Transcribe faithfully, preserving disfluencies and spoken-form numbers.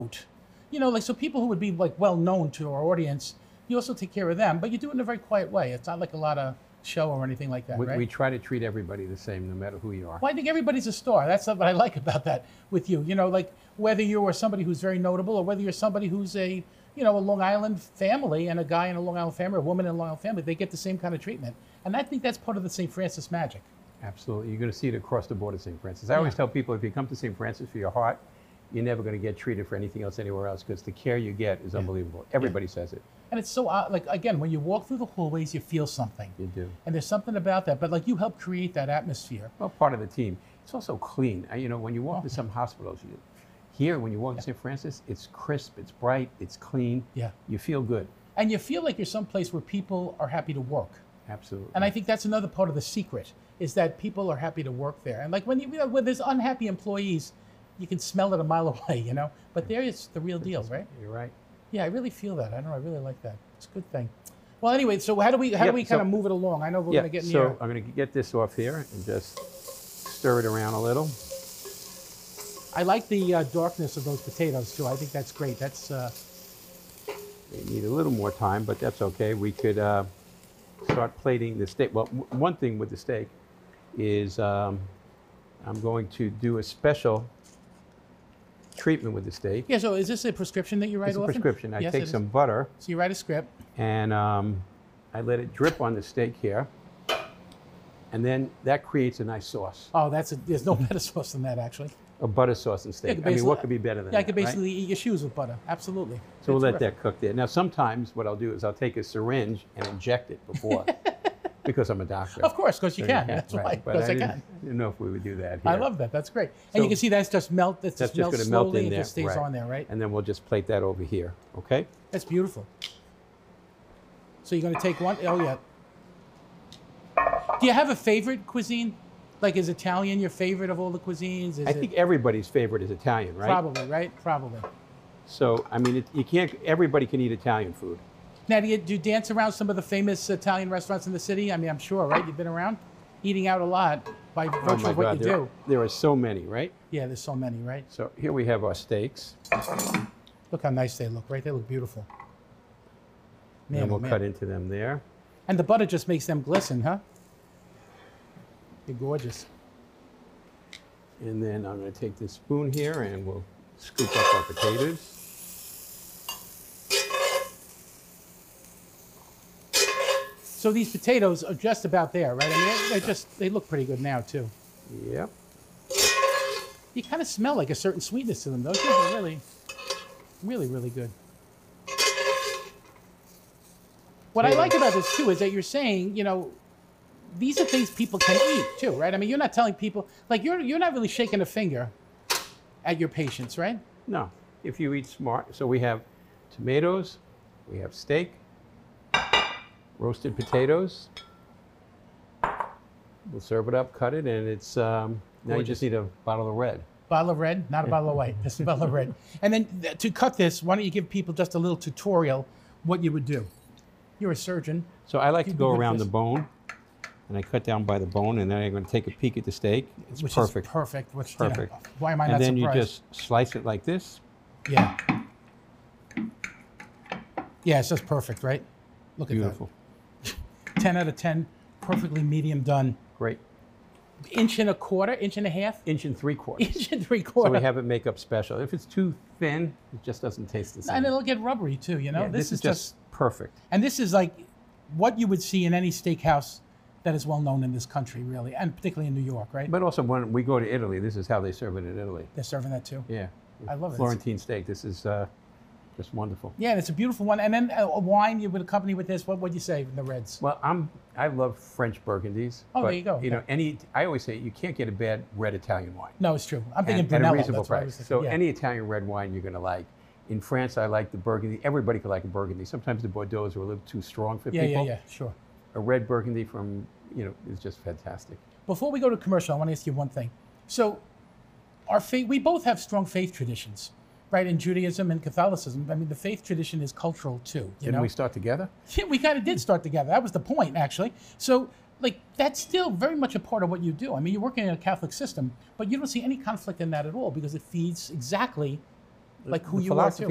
You know, like so people who would be like well known to our audience, you also take care of them, but you do it in a very quiet way. It's not like a lot of show or anything like that, We, right? we try to treat everybody the same, no matter who you are. Well, I think everybody's a star. That's what I like about that with you. You know, like whether you are somebody who's very notable or whether you're somebody who's a, you know, a Long Island family and a guy in a Long Island family, or a woman in a Long Island family, they get the same kind of treatment. And I think that's part of the Saint Francis magic. Absolutely. You're going to see it across the board at Saint Francis. I always Yeah. tell people, if you come to Saint Francis for your heart, you're never going to get treated for anything else anywhere else, because the care you get is unbelievable. Everybody says it. And it's so, uh, like, again, when you walk through the hallways, you feel something. You do. And there's something about that. But, like, you help create that atmosphere. Well, part of the team. It's also clean. Uh, You know, when you walk Oh, to some hospitals, you, here, when you walk to Saint Francis, it's crisp, it's bright, it's clean. Yeah. You feel good. And you feel like you're someplace where people are happy to work. Absolutely. And I think that's another part of the secret, is that people are happy to work there. And, like, when, you, you know, when there's unhappy employees, you can smell it a mile away, you know? But there is the real deal, right? You're right. Yeah, I really feel that. I don't know. I really like that. It's a good thing. Well, anyway, so how do we how Yep, do we so- kind of move it along? I know we're Yeah, going to get in so here. I'm going to get this off here and just stir it around a little. I like the uh, darkness of those potatoes too. I think that's great. That's uh, They need a little more time, but that's okay. We could uh, start plating the steak. Well, w- one thing with the steak is um, I'm going to do a special treatment with the steak. yeah. So is this a prescription that you write It's a often? prescription. I Yes, take it is. some butter So you write a script. and um, I let it drip on the steak here. And then that creates a nice sauce, Oh, that's a, there's no better sauce than that, actually. a butter sauce and steak. could I mean, basically- what could be better than Yeah, I that, could right? basically eat your shoes with butter. Absolutely. So we'll That's let terrific. that cook there. Now, sometimes what I'll do is I'll take a syringe and inject it before, because I'm a doctor. Of course, because you So can. That's right. why. But Because I, didn't, can. didn't know if we would do that here. I love that. That's great. And you So- can see that's just melt. That's, That's just just melts going to melt slowly in and there. just stays right. on there, right? And then we'll just plate that over here, okay? That's beautiful. So you're going to take one. Oh yeah. Do you have a favorite cuisine? Like, is Italian your favorite of all the cuisines? Is I it think everybody's favorite is Italian, right? probably right? Probably. So, I mean, it, you can't, everybody can eat Italian food. Now, do you, do you dance around some of the famous Italian restaurants in the city? I mean, I'm sure, right? You've been around, eating out a lot by virtue Oh my of what God, you there, do. there are so many, right? Yeah, there's so many, right? So here we have our steaks. Look how nice they look, right? They look beautiful. Man, and oh, we'll man. cut into them there. And the butter just makes them glisten, huh? You're gorgeous. And then I'm going to take this spoon here and we'll scoop up our potatoes. So these potatoes are just about there, right? I mean, they just they look pretty good now too. Yep. You kind of smell like a certain sweetness to them, don't you? They're really, really, really good. What I like about this too is that you're saying, you know, these are things people can eat too, right? I mean, you're not telling people, like you're you're not really shaking a finger at your patients, right? No, if you eat smart. So we have tomatoes, we have steak, roasted potatoes. We'll serve it up, cut it, and it's, um, now you just need a bottle of red. Bottle of red, not a bottle of white. This is a bottle of red. And then th- to cut this, why don't you give people just a little tutorial what you would do? You're a surgeon. So I like to You'd go be good at around the this. bone, and I cut down by the bone, and then I'm going to take a peek at the steak. It's Which perfect. is perfect. Which, you know, Perfect. why am I And not then surprised? you just slice it like this. Yeah. Yeah, it's just perfect, right? Look at Beautiful. that. ten out of ten, perfectly medium done. Great. Inch and a quarter, inch and a half, Inch and three quarters. inch and three So quarter. we have it make up special. If it's too thin, it just doesn't taste the same. and it'll get rubbery too, you know? Yeah, this, is just, perfect. and this is like what you would see in any steakhouse that is well known in this country, really, and particularly in New York, right? But also when we go to Italy, this is how they serve it in Italy. They're serving that too. Yeah. I love it. Florentine steak. This is uh, just wonderful. Yeah, and it's a beautiful one. And then uh, a wine you would accompany with this. What would you say in the reds? Well, I'm I love French Burgundies. Oh, but, there you go. You know, Okay. any I always say you can't get a bad red Italian wine. No, it's true. I'm thinking and, at a Brunello. reasonable That's what I was price. thinking. So yeah. any Italian red wine you're going to like. In France, I like the Burgundy. Everybody could like a Burgundy. Sometimes the Bordeaux's are a little too strong for yeah, people. yeah, yeah, sure. A red Burgundy from, you know, is just fantastic. Before we go to commercial, I want to ask you one thing. So, our faith, we both have strong faith traditions, right? In Judaism and Catholicism. I mean, the faith tradition is cultural too. You Didn't know? we start together? Yeah, we kind of did start together. That was the point, actually. So, like, that's still very much a part of what you do. I mean, you're working in a Catholic system, but you don't see any conflict in that at all because it feeds exactly like who the you are philosophy too.